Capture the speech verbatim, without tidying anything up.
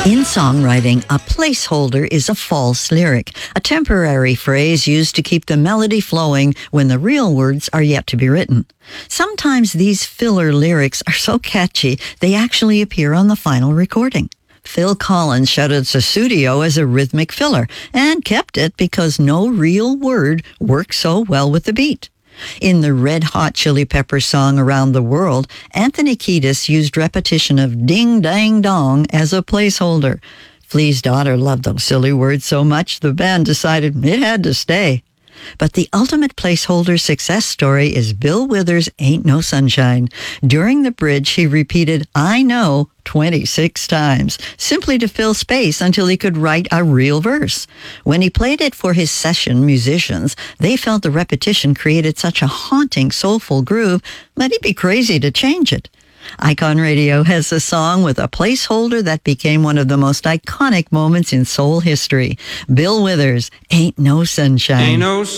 In songwriting, a placeholder is a false lyric, a temporary phrase used to keep the melody flowing when the real words are yet to be written. Sometimes these filler lyrics are so catchy, they actually appear on the final recording. Phil Collins shouted Sussudio as a rhythmic filler and kept it because no real word works so well with the beat. In the Red Hot Chili Peppers song Around the World, Anthony Kiedis used repetition of ding dang dong as a placeholder. Flea's daughter loved those silly words so much, the band decided it had to stay. But the ultimate placeholder success story is Bill Withers' Ain't No Sunshine. During the bridge, he repeated, I know, twenty-six times, simply to fill space until he could write a real verse. When he played it for his session musicians, they felt the repetition created such a haunting, soulful groove that he'd be crazy to change it. Icon Radio has a song with a placeholder that became one of the most iconic moments in soul history. Bill Withers, Ain't No Sunshine. Ain't no